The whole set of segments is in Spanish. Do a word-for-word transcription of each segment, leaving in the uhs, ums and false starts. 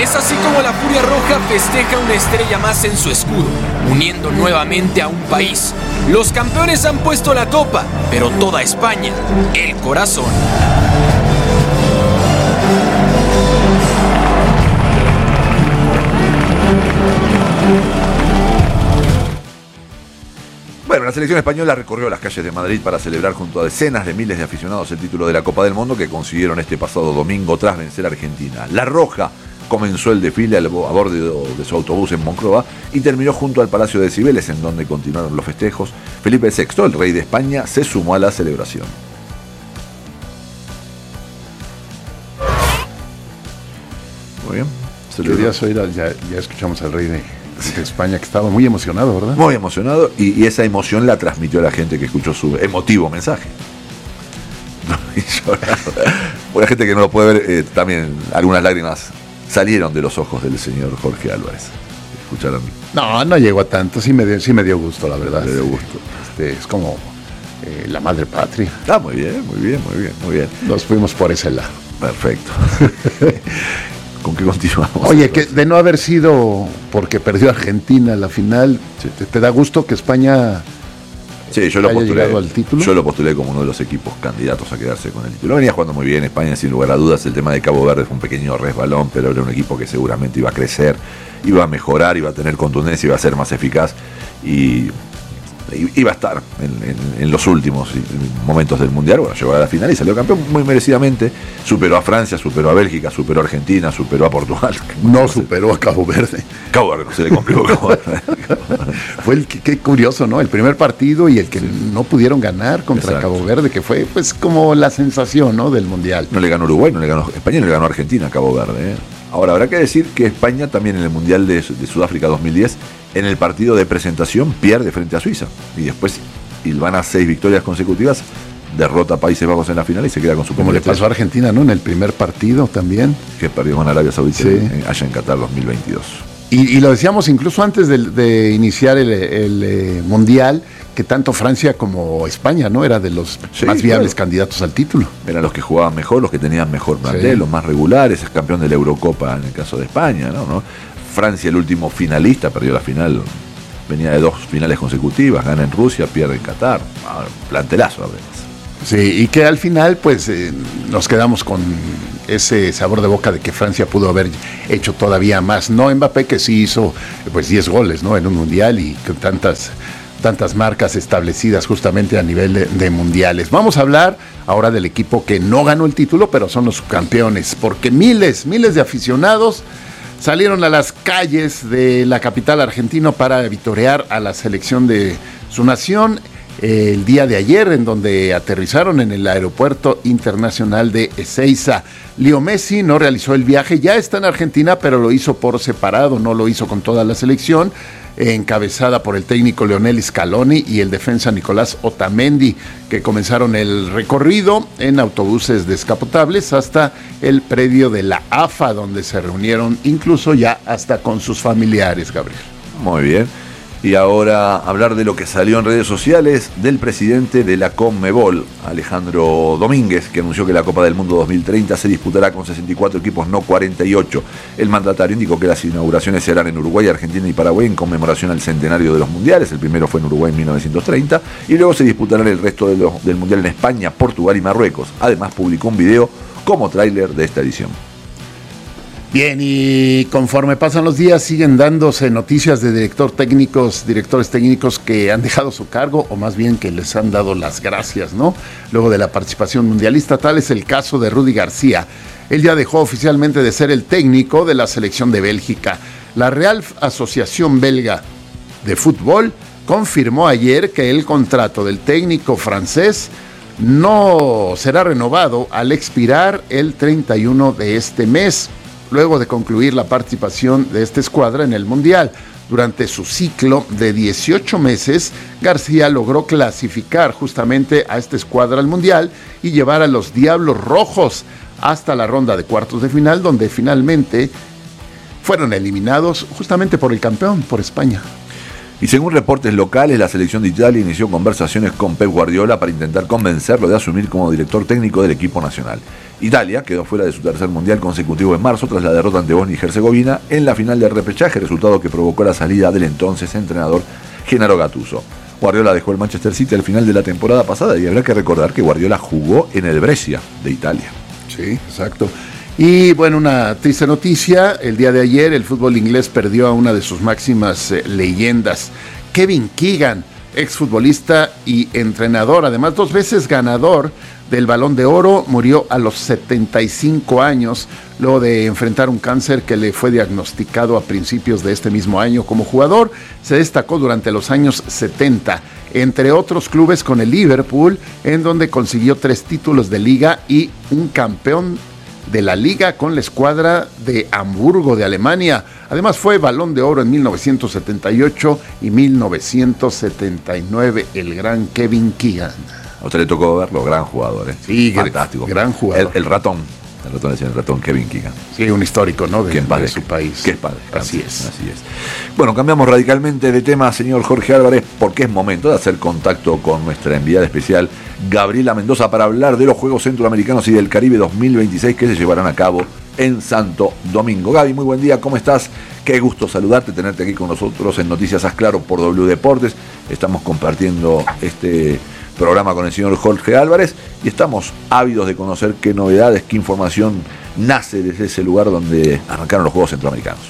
Es así como la Furia Roja festeja una estrella más en su escudo, uniendo nuevamente a un país. Los campeones han puesto la copa, pero toda España, el corazón. Bueno, la selección española recorrió las calles de Madrid para celebrar junto a decenas de miles de aficionados el título de la Copa del Mundo que consiguieron este pasado domingo tras vencer a Argentina. La Roja comenzó el desfile a bordo de su autobús en Moncloa y terminó junto al Palacio de Cibeles, en donde continuaron los festejos. Felipe sexto, el rey de España, se sumó a la celebración. Muy bien. Querías oír, ya, ya escuchamos al rey de, de España, que estaba muy emocionado, ¿verdad? Muy emocionado, y, y esa emoción la transmitió a la gente que escuchó su emotivo mensaje. Y lloraba. Por la gente que no lo puede ver, eh, también algunas lágrimas salieron de los ojos del señor Jorge Álvarez. ¿Escucharon? No, no llegó a tanto, sí me dio, sí me dio gusto, la verdad. Me dio gusto. Este, es como eh, la madre patria. Ah, muy bien, muy bien, muy bien, muy bien. Nos fuimos por ese lado. Perfecto. ¿Con qué continuamos? Oye, que de no haber sido porque perdió Argentina la final, sí. ¿te, te da gusto que España sí, yo lo haya postulé, llegado al título? Yo lo postulé como uno de los equipos candidatos a quedarse con el título. Venía jugando muy bien España, sin lugar a dudas. El tema de Cabo Verde fue un pequeño resbalón, pero era un equipo que seguramente iba a crecer, iba a mejorar, iba a tener contundencia, iba a ser más eficaz y iba a estar en, en, en los últimos momentos del Mundial. Bueno, llegó a la final y salió campeón muy merecidamente. Superó a Francia, superó a Bélgica, superó a Argentina, superó a Portugal. No superó a Cabo Verde. Cabo Verde, no se le complicó Cabo Verde. Fue el que, qué curioso, ¿no? El primer partido y el que sí. no pudieron ganar contra Exacto. Cabo Verde, que fue pues como la sensación, ¿no? del Mundial. No le ganó Uruguay, no le ganó España, no le ganó Argentina a Cabo Verde, ¿eh? Ahora, habrá que decir que España también en el Mundial de, de Sudáfrica dos mil diez, en el partido de presentación, pierde frente a Suiza. Y después hilvana seis victorias consecutivas, derrota a Países Bajos en la final y se queda con su Como le pasó a Argentina, ¿no? En el primer partido también. Que perdió con Arabia Saudita sí. en, allá en Qatar dos mil veintidós. Y, y lo decíamos incluso antes de, de iniciar el, el, el Mundial, que tanto Francia como España, ¿no? Era de los sí, más viables claro. candidatos al título. Eran los que jugaban mejor, los que tenían mejor plantel, sí. los más regulares, es campeón de la Eurocopa en el caso de España, ¿no? ¿no? Francia, el último finalista, perdió la final, venía de dos finales consecutivas, gana en Rusia, pierde en Qatar, ah, plantelazo además. Sí, y que al final pues eh, nos quedamos con ese sabor de boca de que Francia pudo haber hecho todavía más. No Mbappé, que sí hizo pues diez goles, ¿no? en un mundial y con tantas, tantas marcas establecidas justamente a nivel de, de mundiales. Vamos a hablar ahora del equipo que no ganó el título, pero son los subcampeones, porque miles, miles de aficionados salieron a las calles de la capital argentina para vitorear a la selección de su nación el día de ayer, en donde aterrizaron en el aeropuerto internacional de Ezeiza. Leo Messi no realizó el viaje, ya está en Argentina, pero lo hizo por separado, no lo hizo con toda la selección, encabezada por el técnico Lionel Scaloni y el defensa Nicolás Otamendi, que comenzaron el recorrido en autobuses descapotables hasta el predio de la A F A, donde se reunieron incluso ya hasta con sus familiares, Gabriel. Muy bien. Y ahora hablar de lo que salió en redes sociales del presidente de la Conmebol, Alejandro Domínguez, que anunció que la Copa del Mundo dos mil treinta se disputará con sesenta y cuatro equipos, no cuarenta y ocho. El mandatario indicó que las inauguraciones serán en Uruguay, Argentina y Paraguay en conmemoración al centenario de los mundiales. El primero fue en Uruguay en mil novecientos treinta y luego se disputarán el resto de los, del mundial en España, Portugal y Marruecos. Además publicó un video como tráiler de esta edición. Bien, y conforme pasan los días siguen dándose noticias de director técnicos, directores técnicos que han dejado su cargo, o más bien que les han dado las gracias, ¿no? Luego de la participación mundialista. Tal es el caso de Rudy García. Él ya dejó oficialmente de ser el técnico de la selección de Bélgica. La Real Asociación Belga de Fútbol confirmó ayer que el contrato del técnico francés no será renovado al expirar el treinta y uno de este mes, luego de concluir la participación de esta escuadra en el Mundial. Durante su ciclo de dieciocho meses, García logró clasificar justamente a esta escuadra al Mundial y llevar a los Diablos Rojos hasta la ronda de cuartos de final, donde finalmente fueron eliminados justamente por el campeón, por España. Y según reportes locales, la selección de Italia inició conversaciones con Pep Guardiola para intentar convencerlo de asumir como director técnico del equipo nacional. Italia quedó fuera de su tercer mundial consecutivo en marzo tras la derrota ante Bosnia y Herzegovina en la final de repechaje, resultado que provocó la salida del entonces entrenador Gennaro Gattuso. Guardiola dejó el Manchester City al final de la temporada pasada y habrá que recordar que Guardiola jugó en el Brescia de Italia. Sí, exacto. Y bueno, una triste noticia, el día de ayer el fútbol inglés perdió a una de sus máximas eh, leyendas, Kevin Keegan, exfutbolista y entrenador, además dos veces ganador del Balón de Oro, murió a los setenta y cinco años, luego de enfrentar un cáncer que le fue diagnosticado a principios de este mismo año. Como jugador, se destacó durante los años setenta, entre otros clubes con el Liverpool, en donde consiguió tres títulos de liga y un campeón de la liga con la escuadra de Hamburgo de Alemania. Además fue Balón de Oro en mil novecientos setenta y ocho y mil novecientos setenta y nueve, el gran Kevin Keegan. A usted le tocó verlo, gran jugador, ¿eh? Sí, fantástico. Gran jugador. El, el ratón, el ratón decía el ratón Kevin Keegan. Sí, un histórico, ¿no? De, de su país. Que es padre. Así es. Así es. Bueno, cambiamos radicalmente de tema, señor Jorge Álvarez, porque es momento de hacer contacto con nuestra enviada especial, Gabriela Mendoza, para hablar de los Juegos Centroamericanos y del Caribe dos mil veintiséis que se llevarán a cabo en Santo Domingo. Gaby, muy buen día, ¿cómo estás? Qué gusto saludarte, tenerte aquí con nosotros en Noticias Haz Claro por W Deportes. Estamos compartiendo este programa con el señor Jorge Álvarez y estamos ávidos de conocer qué novedades, qué información nace desde ese lugar donde arrancaron los Juegos Centroamericanos.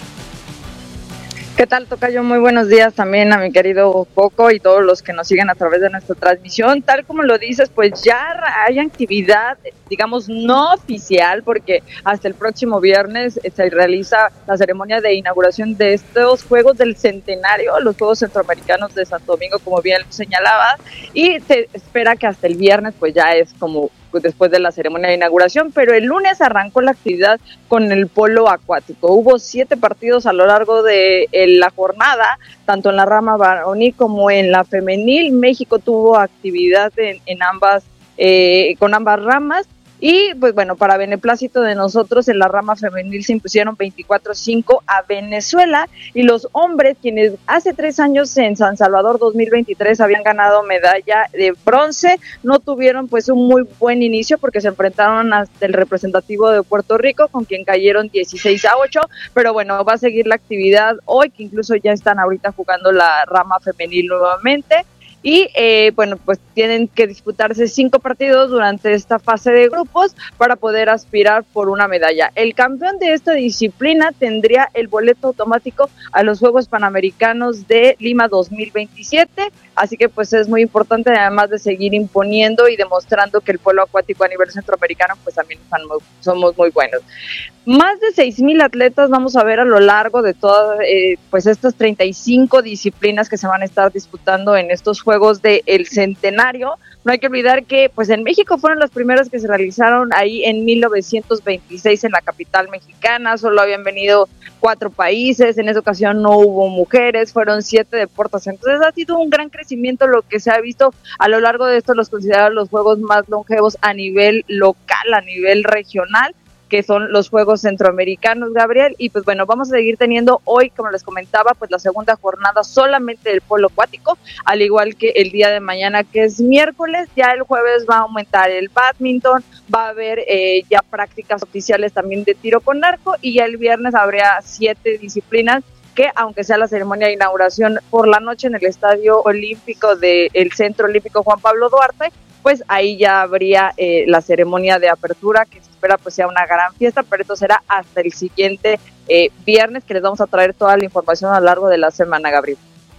¿Qué tal, tocayo? Muy buenos días también a mi querido Coco y todos los que nos siguen a través de nuestra transmisión. Tal como lo dices, pues ya hay actividad, digamos, no oficial, porque hasta el próximo viernes se realiza la ceremonia de inauguración de estos Juegos del Centenario, los Juegos Centroamericanos de Santo Domingo, como bien señalaba, y se espera que hasta el viernes pues ya es como después de la ceremonia de inauguración, pero el lunes arrancó la actividad con el polo acuático. Hubo siete partidos a lo largo de la jornada, tanto en la rama varonil como en la femenil. México tuvo actividad en, en ambas, eh, con ambas ramas. Y pues bueno, para beneplácito de nosotros, en la rama femenil se impusieron veinticuatro cinco a Venezuela, y los hombres, quienes hace tres años en San Salvador dos mil veintitrés habían ganado medalla de bronce, no tuvieron pues un muy buen inicio porque se enfrentaron hasta el representativo de Puerto Rico, con quien cayeron dieciséis a ocho, pero bueno, va a seguir la actividad hoy, que incluso ya están ahorita jugando la rama femenil nuevamente. Y eh, bueno, pues tienen que disputarse cinco partidos durante esta fase de grupos para poder aspirar por una medalla. El campeón de esta disciplina tendría el boleto automático a los Juegos Panamericanos de Lima dos mil veintisiete, así que pues es muy importante, además de seguir imponiendo y demostrando que el polo acuático a nivel centroamericano pues también están muy, somos muy buenos. Más de seis mil atletas vamos a ver a lo largo de todas eh, pues estas treinta y cinco disciplinas que se van a estar disputando en estos Juegos del Centenario. No hay que olvidar que pues en México fueron las primeras que se realizaron ahí en mil novecientos veintiséis en la capital mexicana. Solo habían venido cuatro países, en esa ocasión no hubo mujeres, fueron siete deportes. Entonces ha sido un gran crecimiento lo que se ha visto a lo largo de esto, los considerados los juegos más longevos a nivel local, a nivel regional, que son los Juegos Centroamericanos, Gabriel. Y pues bueno, vamos a seguir teniendo hoy, como les comentaba, pues la segunda jornada solamente del polo acuático, al igual que el día de mañana, que es miércoles. Ya el jueves va a aumentar el bádminton, va a haber eh, ya prácticas oficiales también de tiro con arco, y ya el viernes habría siete disciplinas que, aunque sea la ceremonia de inauguración por la noche en el Estadio Olímpico del Centro Olímpico Juan Pablo Duarte, pues ahí ya habría eh, la ceremonia de apertura, que se espera pues sea una gran fiesta, pero esto será hasta el siguiente eh, viernes, que les vamos a traer toda la información a lo largo de la semana, Gabriel.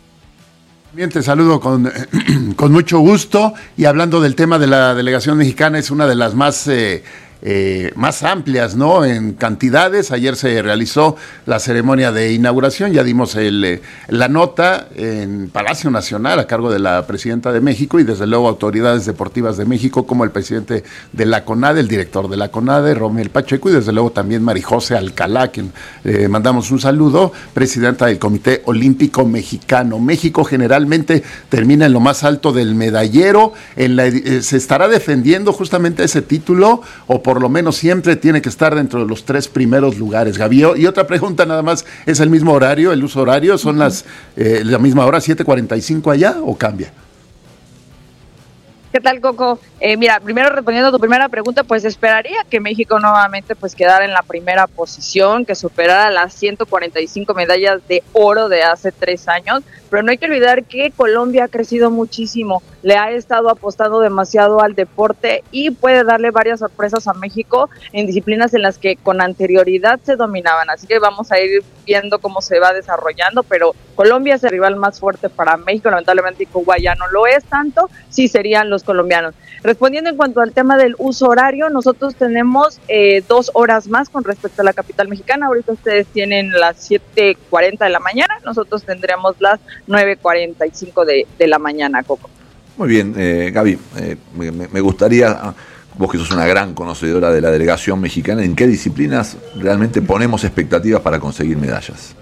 Bien, te saludo con, con mucho gusto, y hablando del tema de la delegación mexicana, es una de las más... Eh, Eh, más amplias, ¿no? En cantidades. Ayer se realizó la ceremonia de inauguración, ya dimos el, eh, la nota en Palacio Nacional a cargo de la presidenta de México, y desde luego autoridades deportivas de México como el presidente de la CONADE, el director de la CONADE, Rommel Pacheco, y desde luego también Marijose Alcalá, quien eh, mandamos un saludo, presidenta del Comité Olímpico Mexicano. México generalmente termina en lo más alto del medallero, en la, eh, se estará defendiendo justamente ese título, o por por lo menos siempre tiene que estar dentro de los tres primeros lugares, Gaby. Y otra pregunta nada más, ¿es el mismo horario, el uso horario? ¿Son uh-huh. las eh, la misma hora, siete cuarenta y cinco allá o cambia? ¿Qué tal, Coco? Eh, mira, primero respondiendo a tu primera pregunta, pues esperaría que México nuevamente pues quedara en la primera posición, que superara las ciento cuarenta y cinco medallas de oro de hace tres años, pero no hay que olvidar que Colombia ha crecido muchísimo, le ha estado apostando demasiado al deporte y puede darle varias sorpresas a México en disciplinas en las que con anterioridad se dominaban, así que vamos a ir viendo cómo se va desarrollando, pero Colombia es el rival más fuerte para México, lamentablemente Cuba ya no lo es tanto, sí serían los colombianos. Respondiendo en cuanto al tema del uso horario, nosotros tenemos eh, dos horas más con respecto a la capital mexicana. Ahorita ustedes tienen las siete cuarenta de la mañana, nosotros tendremos las nueve cuarenta y cinco de, de la mañana, Coco. Muy bien, eh, Gaby, eh, me, me gustaría, vos que sos una gran conocedora de la delegación mexicana, ¿en qué disciplinas realmente ponemos expectativas para conseguir medallas?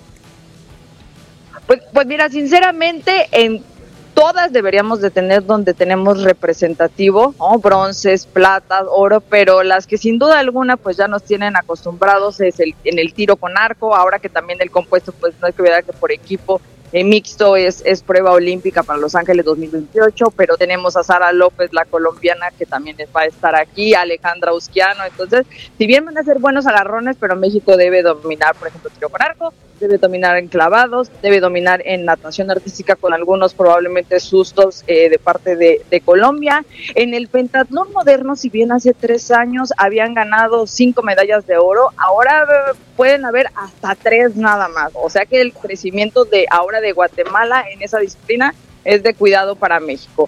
Pues, pues mira, sinceramente, en todas deberíamos de tener donde tenemos representativo, ¿no? Bronces, platas, oro, pero las que sin duda alguna pues ya nos tienen acostumbrados es el, en el tiro con arco, ahora que también el compuesto pues no hay que olvidar que por equipo eh, mixto es, es prueba olímpica para Los Ángeles dos mil veintiocho, pero tenemos a Sara López, la colombiana, que también va a estar aquí, Alejandra Usquiano, entonces si bien van a ser buenos agarrones, pero México debe dominar, por ejemplo, tiro con arco, debe dominar en clavados, debe dominar en natación artística con algunos probablemente sustos eh, de parte de, de Colombia. En el pentatlón moderno, si bien hace tres años habían ganado cinco medallas de oro, ahora eh, pueden haber hasta tres nada más. O sea que el crecimiento de ahora de Guatemala en esa disciplina es de cuidado para México.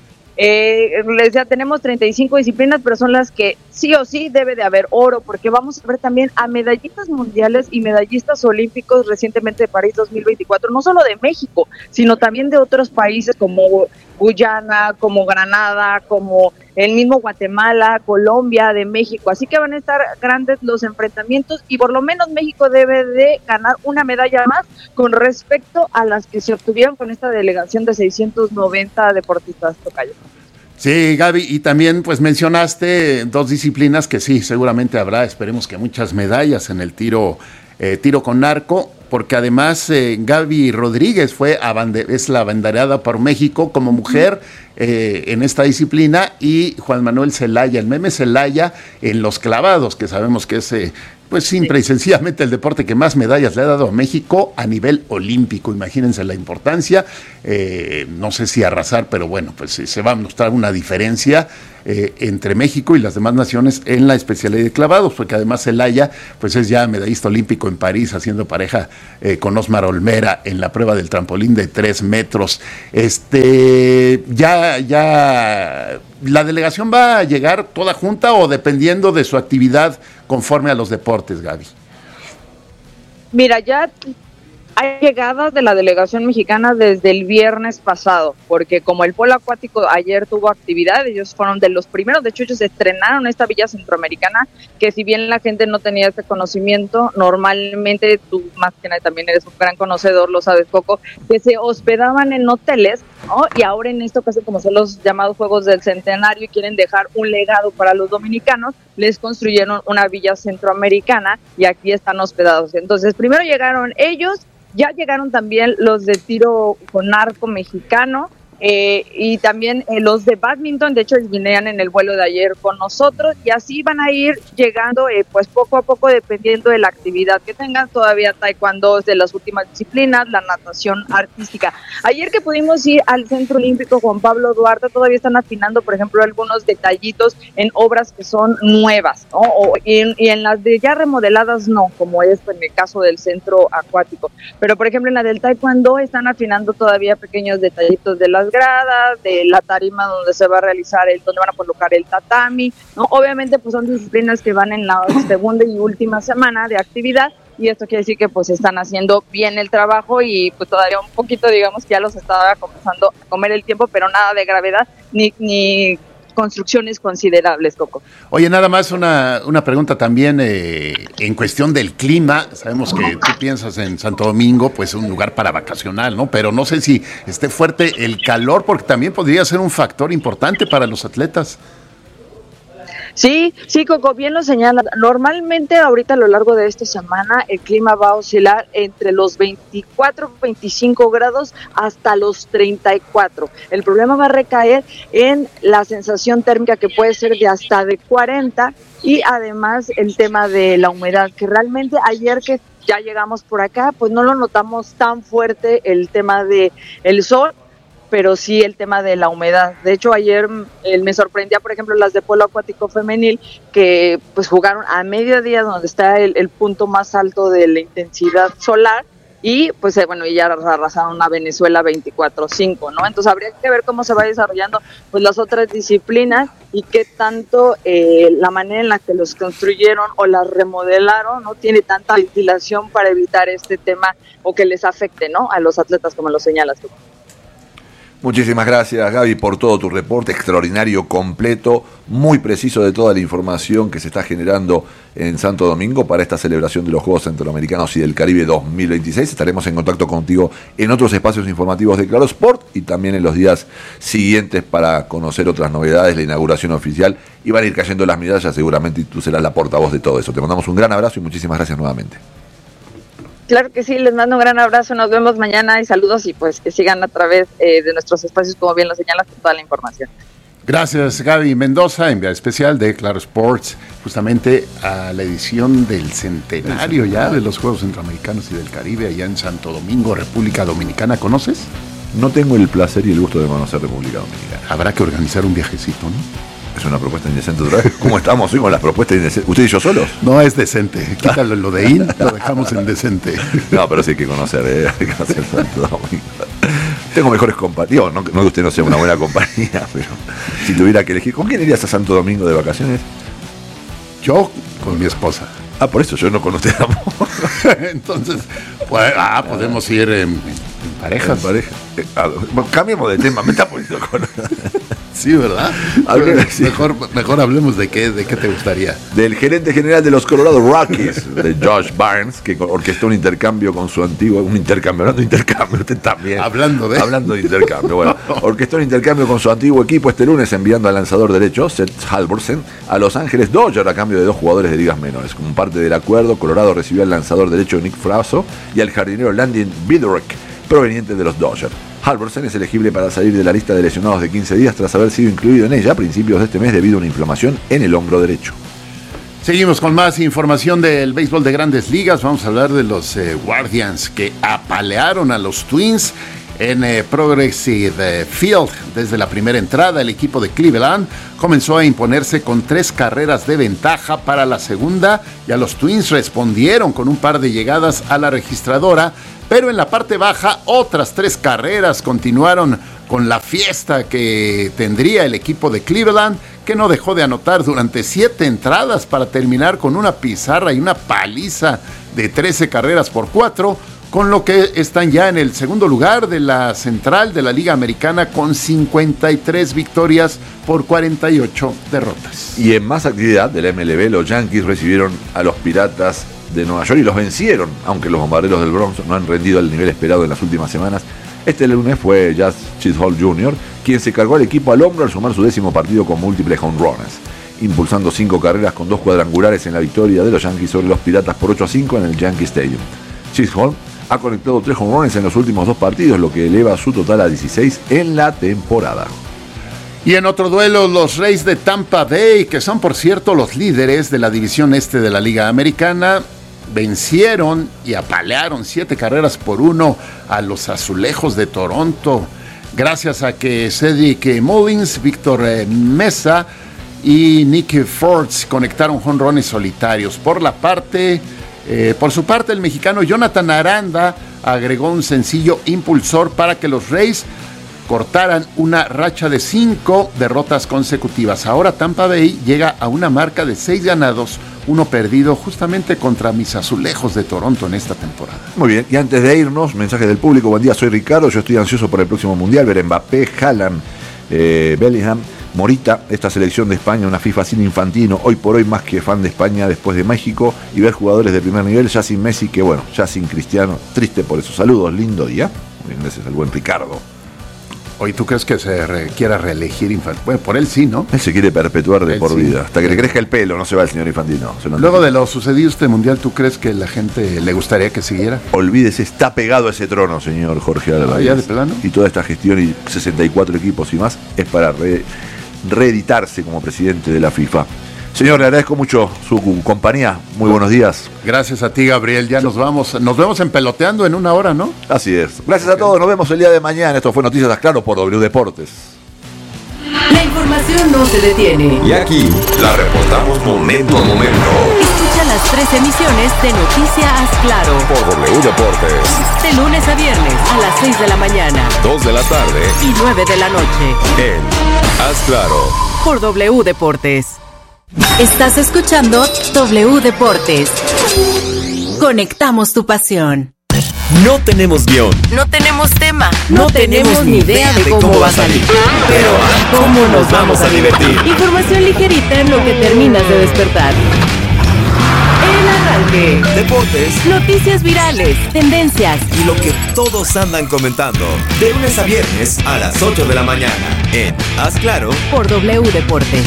Eh, les decía, tenemos treinta y cinco disciplinas, pero son las que sí o sí debe de haber oro, porque vamos a ver también a medallistas mundiales y medallistas olímpicos recientemente de París dos mil veinticuatro, no solo de México, sino también de otros países como Guyana, como Granada, como el mismo Guatemala, Colombia, de México, así que van a estar grandes los enfrentamientos y por lo menos México debe de ganar una medalla más con respecto a las que se obtuvieron con esta delegación de seiscientos noventa deportistas, Tocayo. Sí, Gaby, y también pues mencionaste dos disciplinas que sí, seguramente habrá, esperemos que muchas medallas en el tiro, eh, tiro con arco, porque además eh, Gaby Rodríguez fue abande- es la abanderada por México como mujer eh, en esta disciplina, y Juan Manuel Zelaya, el meme Zelaya en los clavados, que sabemos que es eh, pues simple y sencillamente el deporte que más medallas le ha dado a México a nivel olímpico. Imagínense la importancia, eh, no sé si arrasar, pero bueno, pues se va a mostrar una diferencia eh, entre México y las demás naciones en la especialidad de clavados, porque además Zelaya pues es ya medallista olímpico en París, haciendo pareja eh, con Osmar Olmera en la prueba del trampolín de tres metros. Este, ya, ya, ¿la delegación va a llegar toda junta o dependiendo de su actividad conforme a los deportes, Gaby? Mira, ya hay llegadas de la delegación mexicana desde el viernes pasado, porque como el polo acuático ayer tuvo actividad, ellos fueron de los primeros, de hecho ellos estrenaron esta villa centroamericana, que si bien la gente no tenía este conocimiento, normalmente tú más que nada también eres un gran conocedor, lo sabes, Coco, que se hospedaban en hoteles, ¿no? Y ahora en esta ocasión, como son los llamados Juegos del Centenario y quieren dejar un legado para los dominicanos, les construyeron una villa centroamericana y aquí están hospedados. Entonces, primero llegaron ellos, ya llegaron también los de tiro con arco mexicano eh, y también eh, los de bádminton, de hecho vinieron en el vuelo de ayer con nosotros y así van a ir llegando eh, pues poco a poco dependiendo de la actividad que tengan. Todavía taekwondo es de las últimas disciplinas, la natación artística. Ayer que pudimos ir al Centro Olímpico Juan Pablo Duarte, todavía están afinando, por ejemplo, algunos detallitos en obras que son nuevas, ¿no? O, y, en, y en las de ya remodeladas no, como es en el caso del centro acuático. Pero, por ejemplo, en la del taekwondo están afinando todavía pequeños detallitos de las gradas, de la tarima donde se va a realizar, el donde van a colocar el tatami, ¿no? Obviamente, pues son disciplinas que van en la segunda y última semana de actividad, y esto quiere decir que pues están haciendo bien el trabajo y pues todavía un poquito, digamos, que ya los estaba comenzando a comer el tiempo, pero nada de gravedad ni ni construcciones considerables, Coco. Oye, nada más una, una pregunta también eh, en cuestión del clima. Sabemos que tú piensas en Santo Domingo, pues un lugar para vacacional, ¿no? Pero no sé si esté fuerte el calor, porque también podría ser un factor importante para los atletas. Sí, sí, Coco, bien lo señala. Normalmente ahorita a lo largo de esta semana el clima va a oscilar entre los veinticuatro, veinticinco grados hasta los treinta y cuatro. El problema va a recaer en la sensación térmica que puede ser de hasta de cuarenta y además el tema de la humedad, que realmente ayer que ya llegamos por acá, pues no lo notamos tan fuerte el tema de el sol, pero sí el tema de la humedad. De hecho, ayer eh, me sorprendía, por ejemplo, las de polo acuático femenil, que pues jugaron a mediodía, donde está el, el punto más alto de la intensidad solar, y pues eh, bueno, y ya arrasaron a Venezuela veinticuatro cinco, ¿no? Entonces habría que ver cómo se va desarrollando pues las otras disciplinas y qué tanto eh, la manera en la que los construyeron o las remodelaron no tiene tanta ventilación para evitar este tema o que les afecte, ¿no?, a los atletas, como lo señalas tú. Muchísimas gracias, Gaby, por todo tu reporte extraordinario, completo, muy preciso de toda la información que se está generando en Santo Domingo para esta celebración de los Juegos Centroamericanos y del Caribe dos mil veintiséis. Estaremos en contacto contigo en otros espacios informativos de Claro Sport y también en los días siguientes para conocer otras novedades, la inauguración oficial, y van a ir cayendo las medallas seguramente y tú serás la portavoz de todo eso. Te mandamos un gran abrazo y muchísimas gracias nuevamente. Claro que sí, les mando un gran abrazo, nos vemos mañana y saludos, y pues que sigan a través eh, de nuestros espacios, como bien lo señalas, con toda la información. Gracias, Gaby Mendoza, enviada especial de Claro Sports, justamente a la edición del centenario ya de los Juegos Centroamericanos y del Caribe allá en Santo Domingo, República Dominicana. ¿Conoces? No tengo el placer y el gusto de conocer República Dominicana. Habrá que organizar un viajecito, ¿no? Es una propuesta indecente otra vez. ¿Cómo estamos hoy con las propuestas indecentes? ¿Usted y yo solos? No, es decente. Quítalo lo de in, lo dejamos en decente. No, pero sí hay que conocer, ¿eh? Hay que conocer Santo Domingo. Tengo mejores compañías. No, no que usted no sea una buena compañía, pero si tuviera que elegir, ¿con quién irías a Santo Domingo de vacaciones? Yo con mi esposa. Ah, por eso yo no con usted, amor. Entonces, pues, ah, podemos ir en, en parejas. En pareja. Eh, ah, cambiemos de tema, me está poniendo con... Sí, ¿verdad? Hable, sí. Mejor, mejor hablemos de qué, de qué te gustaría. Del gerente general de los Colorado Rockies, de Josh Barnes, que orquestó un intercambio con su antiguo, un intercambio, hablando de intercambio, usted también. Hablando de. Hablando de intercambio, bueno. Orquestó un intercambio con su antiguo equipo este lunes, enviando al lanzador derecho, Seth Halvorsen, a Los Ángeles Dodgers a cambio de dos jugadores de ligas menores. Como parte del acuerdo, Colorado recibió al lanzador derecho Nick Fraso y al jardinero Landon Vidorek, proveniente de los Dodgers. Halvorsen es elegible para salir de la lista de lesionados de quince días tras haber sido incluido en ella a principios de este mes debido a una inflamación en el hombro derecho. Seguimos con más información del béisbol de Grandes Ligas. Vamos a hablar de los eh, Guardians que apalearon a los Twins en eh, Progressive Field. Desde la primera entrada, el equipo de Cleveland comenzó a imponerse con tres carreras de ventaja. Para la segunda, ya los Twins respondieron con un par de llegadas a la registradora, pero en la parte baja otras tres carreras continuaron con la fiesta que tendría el equipo de Cleveland, que no dejó de anotar durante siete entradas para terminar con una pizarra y una paliza de trece carreras por cuatro, con lo que están ya en el segundo lugar de la central de la Liga Americana con cincuenta y tres victorias por cuarenta y ocho derrotas. Y en más actividad de la M L B, los Yankees recibieron a los Piratas de Nueva York y los vencieron, aunque los bombarderos del Bronx no han rendido al nivel esperado en las últimas semanas. Este lunes fue Jazz Chisholm junior quien se cargó al equipo al hombro al sumar su décimo partido con múltiples home runs, impulsando cinco carreras con dos cuadrangulares en la victoria de los Yankees sobre los Piratas por ocho a cinco en el Yankee Stadium. Chisholm ha conectado tres home runs en los últimos dos partidos, lo que eleva su total a dieciséis en la temporada. Y en otro duelo, los Rays de Tampa Bay, que son por cierto los líderes de la división este de la Liga Americana, vencieron y apalearon siete carreras por uno a los Azulejos de Toronto, gracias a que Cedric Mullins, Víctor Mesa y Nick Forts conectaron jonrones solitarios. Por la parte, eh, por su parte, el mexicano Jonathan Aranda agregó un sencillo impulsor para que los Rays cortaran una racha de cinco derrotas consecutivas. Ahora Tampa Bay llega a una marca de seis ganados, uno perdido, justamente contra mis Azulejos de Toronto en esta temporada. Muy bien, y antes de irnos, mensajes del público. Buen día, soy Ricardo, yo estoy ansioso por el próximo Mundial, ver Mbappé, Haaland, eh, Bellingham, Morita, esta selección de España, una FIFA sin Infantino, hoy por hoy más que fan de España después de México, y ver jugadores de primer nivel, ya sin Messi, que bueno, ya sin Cristiano, triste por eso. Saludos, lindo día. Muy bien, ese es el buen Ricardo. Oye, ¿tú crees que se re- quiera reelegir Infantino? Bueno, por él sí, ¿no? Él se quiere perpetuar de Él por sí. vida. Hasta que le crezca el pelo, no se va el señor Infantino. Se lo Luego entiende. de lo sucedido este mundial, ¿tú crees que la gente le gustaría que siguiera? Olvídese, está pegado a ese trono, señor Jorge Álvarez. Ah, ¿ya de plano? Y toda esta gestión y sesenta y cuatro equipos y más es para re- reeditarse como presidente de la FIFA. Señor, le agradezco mucho su compañía. Muy buenos días. Gracias a ti, Gabriel. Ya nos vamos. Nos vemos en Peloteando en una hora, ¿no? Así es. Gracias a todos. Nos vemos el día de mañana. Esto fue Noticias Claro por W Deportes. La información no se detiene. Y aquí la reportamos momento a momento Escucha las tres emisiones de Noticias Claro. por W Deportes. De lunes a viernes a las seis de la mañana dos de la tarde y nueve de la noche. en Haz Claro. Por W Deportes. Estás escuchando W Deportes. Conectamos tu pasión. No tenemos guión. No tenemos tema. No, tenemos ni idea de cómo va a salir. Pero ¿cómo nos vamos a divertir? Información ligerita en lo que terminas de despertar. El arranque. Deportes Noticias virales, tendencias. y lo que todos andan comentando. De lunes a viernes a las ocho de la mañana. En Haz Claro. Por W Deportes.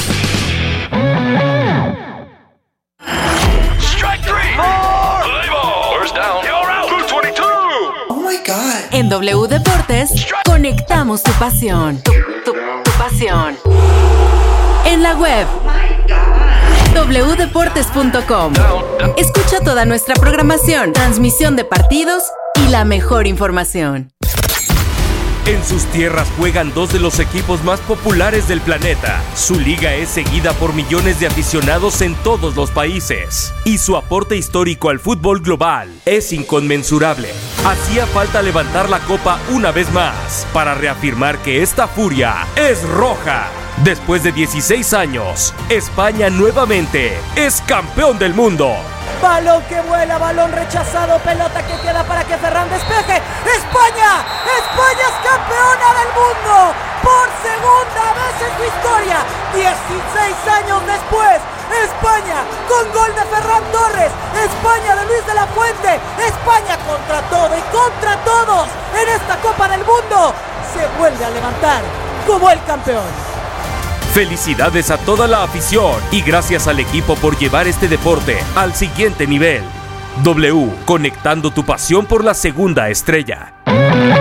En W Deportes, conectamos tu pasión. Tu, tu- tu pasión. En la web, w deportes punto com. Escucha toda nuestra programación, transmisión de partidos y la mejor información. En sus tierras juegan dos de los equipos más populares del planeta. Su liga es seguida por millones de aficionados en todos los países. Y su aporte histórico al fútbol global es inconmensurable. Hacía falta levantar la copa una vez más para reafirmar que esta furia es roja. Después de dieciséis años, España nuevamente es campeón del mundo. Balón que vuela, balón rechazado, pelota que queda para que Ferran despeje. ¡España! ¡España es campeona del mundo! Por segunda vez en su historia, dieciséis años después, España con gol de Ferran Torres, España de Luis de la Fuente, España contra todo y contra todos en esta Copa del Mundo, se vuelve a levantar como el campeón. Felicidades a toda la afición y gracias al equipo por llevar este deporte al siguiente nivel. W, conectando tu pasión por la segunda estrella.